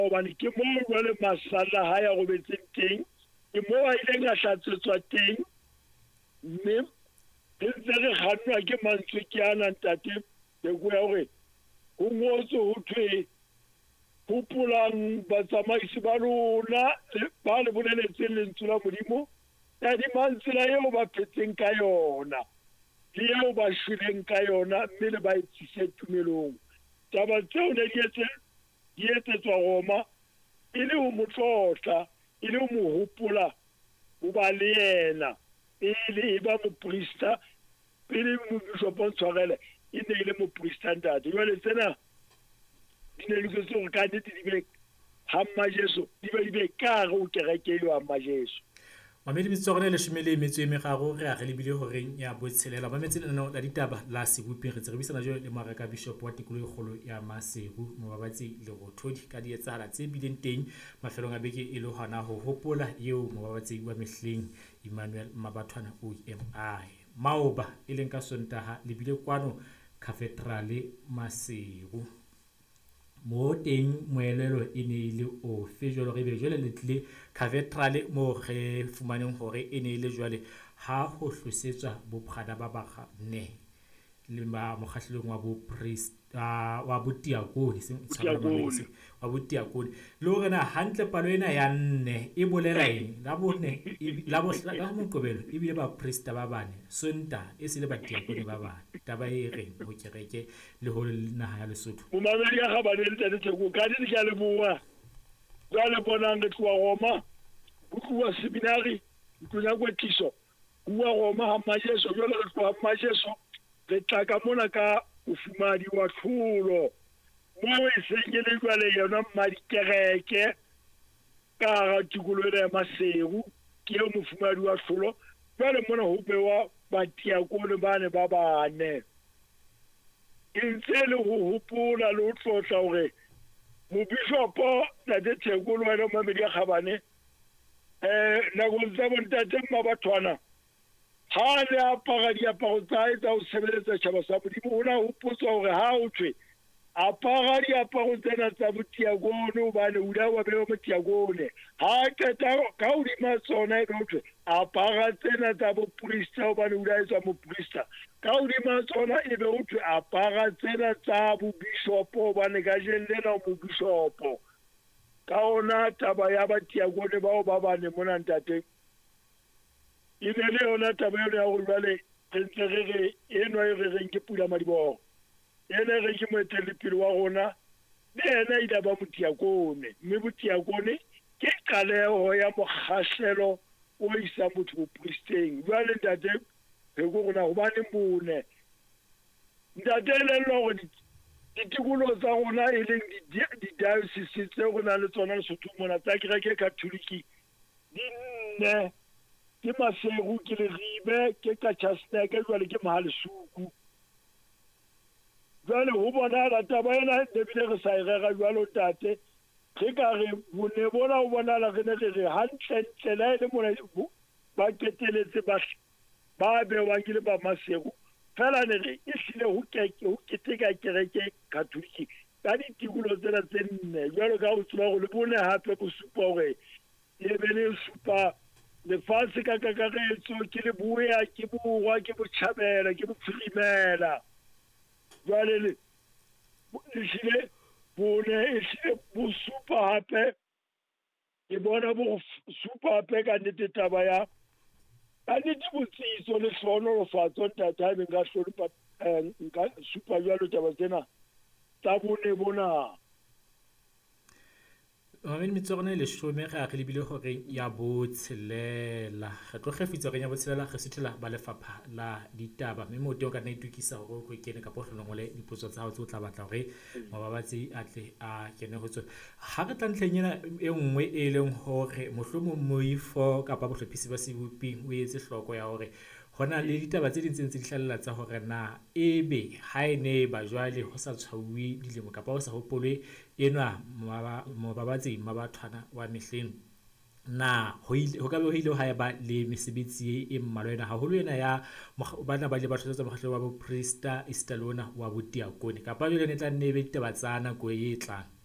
hobane ke moo jwale masalla ha ya robetseng teng, ke moo a ileng a hlatswetswa teng, mme re ntse re kgannwa ke mantswe ke ana ntate Theko ya hore ho ngotswe ho thwe hopolang batsamaisi ba lona ba le boleletseng lentswe la Modimo, tadimang tsela eo ba phetseng ka yona le eo ba shweleng ka yona, mme le ba etsise tumelong. Taba tseo ne di etsetswa Roma e le ho motlotla, e le ho mo hopola ho ba le yena pele e ba moprista, pele mobishopo Ntshwarele e ne e le moprista ntate. Jwale tsena di ne di se hore ka nnete di be ha mmajeso di be ka re o kereke eo ha mmajeso. Mamedi Metsogone le shimele metso e meraro re a re lebile horeng ya botshelela ba metse nno la ditaba la Sebuping re tsebisana jo le Maraka Bishop wa tikolo e kgolo ya Maseru Mobabatsi le Rothodi ka di etsahala tse bileng teng mafelong a beke e le hona ho hopola eo Mobabatsi wa mehleng Emmanuel Mabathwana OMI Maoba e leng ka Sontaha lebile kwano Cathedrale Maseru mo teng moelelo e ne ile o fe jwalo re be jwale le tle cathedrale mo re fumaneng hore e ne ile jwale ha ho hlosetswa bophada ba ne le ba mokgahlelong wa bo priest wa botiakoni se tshwarela mabese wa botiakoni le hore na hantle palo ena ya nne e bolela eng la bone la Moqebelo e bile ba priest ba bane Sonta e se le batiakoni ba bane taba e reng ho kereke le ho naha ya Lesotho Mo mamedi ya ga ba le ntate Theko ka di ka le bua ga le bonang le tloa Roma o tloa seminari o tloya kwetliso bua Roma ha mmajeso jwale re tloa mmajeso re tla ka mona ka ufumadi wa tlholo mo e sengele jwale yona mmadi kereke ka ga tikolo ya Maseru ke yo mofumadi wa tlholo jwale mona ho bewa batiakone bane ba bane intse le ho hopola le ho tlotla hore mobishopo ntate Theko le wena Mamedi ya Kgabane nakong tsa bontate Mabathwana ha le apara diaparo tsa hae tsa ho sebeletsa tjhaba sa Modimo hona ho potswa hore ha ho thwe apara diaparo tsena tsa botiakone hobane o la wa bewa motiakone ha qeta ka hodima tsona e be ho thwe apara tsena tsa boprista hobane o la etswa moprista ka hodima tsona e be ho thwe apara tsena tsa bobishopo hobane ka jellena mo bishopo ka ona taba ya batiakone bao ba bane mona ntate e ne le yona taba eo ya go jwale re ntse re eno e re reng ke Pula Madiboro ene re ke moeteledipele wa rona le ena ile ba motiakone mme botiakone ke qaleho ya mokgahlelo o isa motho bopristeng jwale ntate Theko rona hobane bone ntate le hore ditikolo tsa rona e leng di-diocese tse rona le tsona Lesotho mona tsa kereke Katoliki di nne ke Maseru ke Leribe ke Katšhasneke jwale ke Mahalesuku jwale ho bonahala taba ena nebile re sa e rera jwalo tate re ka re bone bona ho bonahala re ne re hantle la ele mona ba keteletse ba bewang ke le ba Maseru fela ne re e hlile ho keteka kereke Katoliki ka ditikolo tsena tse nne jwalo ka ho tseba gore le bone hape bo supa hore e be le supa lefatshe ka kakaretso ke le buya ke borwa ke botjhabela ke bophirimela jwale le hlile bone e hlile bo supa hape e bona bo supa hape ka nnete taba ya ka nnete botsiso le hlonolofatso ntate ha nka hlolopa nka supa jwalo taba tsena tsa bone bona Mamedi Metsogone le shome ga re lebile hore ya botshelela re tlo khefitsa re ya botshelela ge sethela ba lefapha la ditaba mme mo teo ka nna itukisa go go kene ka potlolo ngole dipotso tsa hao tse o tla batla hore Mababatsi a tle a kene ho tsona ha re tla ntlhenyena e nngwe e leng hore mohlomong moifo kapa bohlophisi ba Sebuping o etse hloko ya hore hona le ditaba tse ding tse di hlalla tsa hore na ebe ha ene ba jwale ho sa tshwauwe dilemo kapa ho sa hopolwe enwa Mababatsi Mabathwana wa mehleng na ho ka be ho ile ha ba le mesebetsi e mmalwa ena haholo ena ya bana ba le batho tsa mokgahlelo wa bo priesta Istalona wa botiakone kapa jwale ne tla nne be ditaba tsa nako e tlang